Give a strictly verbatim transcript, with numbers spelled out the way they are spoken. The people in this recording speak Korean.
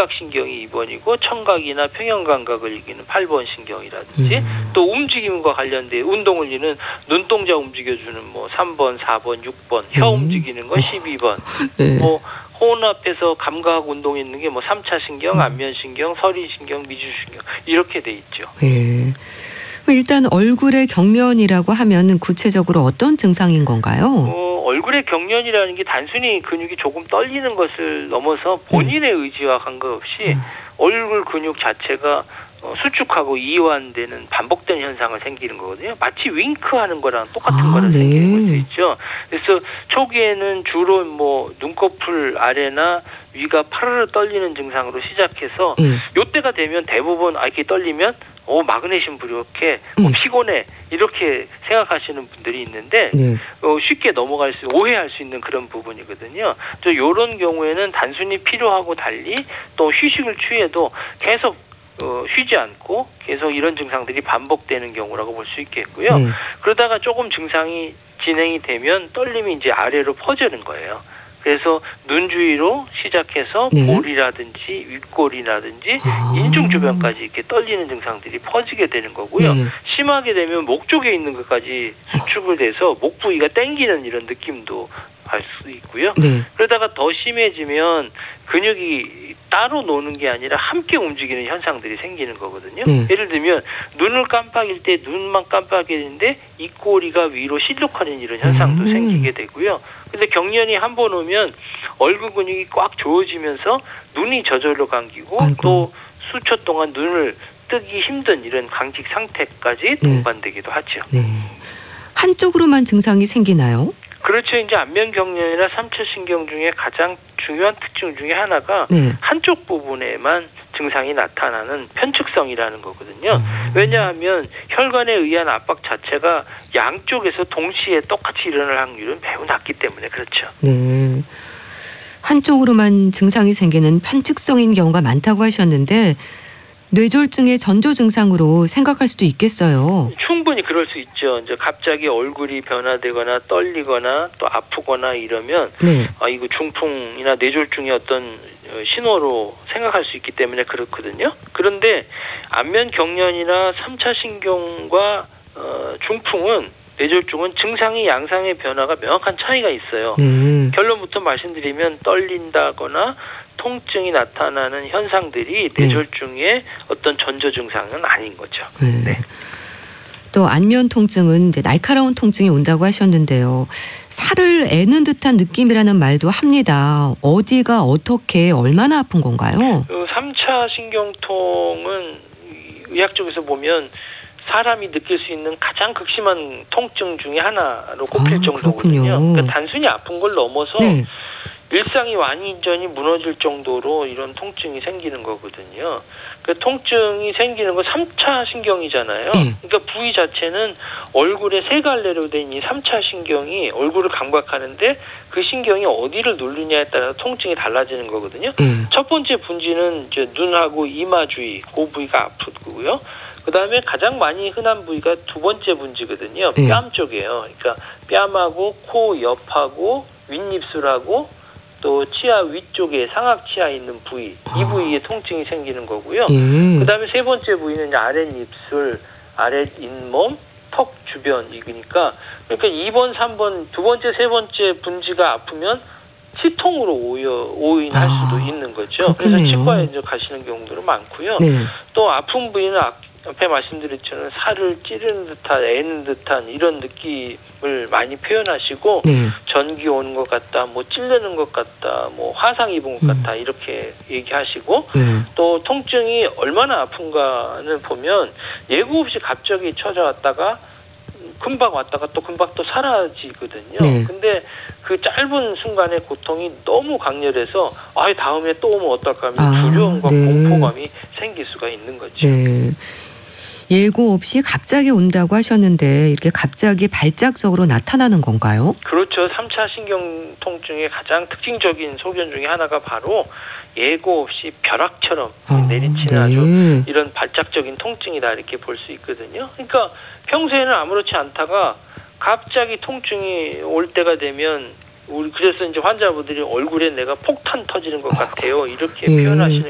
이각신경이 이 번이고 청각이나 평형감각을 이기는 팔 번 신경이라든지 음. 또 움직임과 관련된 운동을 이는 눈동자 움직여주는 뭐 삼 번, 사 번, 육 번, 혀 음. 움직이는 건 십이 번, 네. 뭐 혼합해서 감각 운동 있는 게 뭐 삼 차 신경, 음. 안면신경, 서리신경, 미주신경 이렇게 돼 있죠. 네. 일단 얼굴의 경련이라고 하면 구체적으로 어떤 증상인 건가요? 어, 얼굴의 경련이라는 게 단순히 근육이 조금 떨리는 것을 넘어서 본인의 음. 의지와 관계없이 음. 얼굴 근육 자체가 어, 수축하고 이완되는 반복되는 현상을 생기는 거거든요. 마치 윙크하는 거랑 똑같은 아, 거는 네. 생기는 것도 있죠. 그래서 초기에는 주로 뭐 눈꺼풀 아래나 위가 파르르 떨리는 증상으로 시작해서 음. 요때가 되면 대부분 아, 이렇게 떨리면 어 마그네슘 부족해, 음. 어, 피곤해 이렇게 생각하시는 분들이 있는데 네. 어, 쉽게 넘어갈 수 오해할 수 있는 그런 부분이거든요. 저 이런 경우에는 단순히 필요하고 달리 또 휴식을 취해도 계속 어, 쉬지 않고 계속 이런 증상들이 반복되는 경우라고 볼 수 있겠고요. 네. 그러다가 조금 증상이 진행이 되면 떨림이 이제 아래로 퍼지는 거예요. 그래서 눈 주위로 시작해서 네. 볼이라든지 윗골이라든지 아. 인중 주변까지 이렇게 떨리는 증상들이 퍼지게 되는 거고요. 네. 심하게 되면 목 쪽에 있는 것까지 수축을 돼서 목 부위가 땡기는 이런 느낌도 알 수 있고요. 네. 그러다가 더 심해지면 근육이 따로 노는 게 아니라 함께 움직이는 현상들이 생기는 거거든요. 네. 예를 들면 눈을 깜빡일 때 눈만 깜빡이는데 입꼬리가 위로 실룩하는 이런 현상도 음. 생기게 되고요. 근데 경련이 한 번 오면 얼굴 근육이 꽉 조어지면서 눈이 저절로 감기고 아이고. 또 수초 동안 눈을 뜨기 힘든 이런 강직 상태까지 동반되기도 네. 하죠. 네. 한쪽으로만 증상이 생기나요? 그렇죠. 이제 안면 경련이나 삼 차 신경 중에 가장 중요한 특징 중에 하나가 네. 한쪽 부분에만 증상이 나타나는 편측성이라는 거거든요. 음. 왜냐하면 혈관에 의한 압박 자체가 양쪽에서 동시에 똑같이 일어날 확률은 매우 낮기 때문에 그렇죠. 네. 한쪽으로만 증상이 생기는 편측성인 경우가 많다고 하셨는데 뇌졸중의 전조 증상으로 생각할 수도 있겠어요. 충분히 그럴 수 있죠. 이제 갑자기 얼굴이 변화되거나 떨리거나 또 아프거나 이러면 네. 아 이거 중풍이나 뇌졸중의 어떤 신호로 생각할 수 있기 때문에 그렇거든요. 그런데 안면 경련이나 삼 차 신경과 어, 중풍은 뇌졸중은 증상이 양상의 변화가 명확한 차이가 있어요. 네. 결론부터 말씀드리면 떨린다거나 통증이 나타나는 현상들이 뇌졸중의 네. 어떤 전조 증상은 아닌 거죠. 네. 네. 또 안면 통증은 이제 날카로운 통증이 온다고 하셨는데요. 살을 애는 듯한 느낌이라는 말도 합니다. 어디가 어떻게 얼마나 아픈 건가요? 그 삼 차 신경통은 의학적에서 보면 사람이 느낄 수 있는 가장 극심한 통증 중에 하나로 꼽힐 아, 정도거든요. 그러니까 단순히 아픈 걸 넘어서 네. 일상이 완전히 무너질 정도로 이런 통증이 생기는 거거든요. 그 통증이 생기는 건 삼 차 신경이잖아요. 네. 그러니까 부위 자체는 얼굴에 세 갈래로 된 이 삼 차 신경이 얼굴을 감각하는데 그 신경이 어디를 누르냐에 따라서 통증이 달라지는 거거든요. 네. 첫 번째 분지는 이제 눈하고 이마 주위, 그 부위가 아프고요. 그 다음에 가장 많이 흔한 부위가 두 번째 분지거든요. 네. 뺨 쪽이에요. 그러니까 뺨하고 코 옆하고 윗입술하고 또 치아 위쪽에 상악 치아에 있는 부위, 이 부위에 통증이 생기는 거고요. 음. 그 다음에 세 번째 부위는 아랫입술, 아랫잇몸, 턱 주변이니까 그러니까 이 번, 삼 번, 두 번째, 세 번째 분지가 아프면 치통으로 오여, 오인할 아, 수도 있는 거죠. 그렇군요. 그래서 치과에 이제 가시는 경우도 많고요. 네. 또 아픈 부위는 앞에 말씀드렸처럼 살을 찌르는 듯한 애는 듯한 이런 느낌을 많이 표현하시고 네. 전기 오는 것 같다, 뭐 찔르는 것 같다, 뭐 화상 입은 것 같다 음. 이렇게 얘기하시고 네. 또 통증이 얼마나 아픈가는 보면 예고 없이 갑자기 찾아왔다가 금방 왔다가 또 금방 또 사라지거든요. 네. 근데 그 짧은 순간의 고통이 너무 강렬해서 아 다음에 또 오면 어떨까 하면 아, 두려움과 네. 공포감이 생길 수가 있는 거죠. 네. 예고 없이 갑자기 온다고 하셨는데 이렇게 갑자기 발작적으로 나타나는 건가요? 그렇죠. 삼 차 신경통증의 가장 특징적인 소견 중에 하나가 바로 예고 없이 벼락처럼 아, 내리치는 네. 아주 이런 발작적인 통증이다 이렇게 볼 수 있거든요. 그러니까 평소에는 아무렇지 않다가 갑자기 통증이 올 때가 되면 우리 그래서 이제 환자분들이 얼굴에 내가 폭탄 터지는 것 같아요 이렇게 네. 표현하시는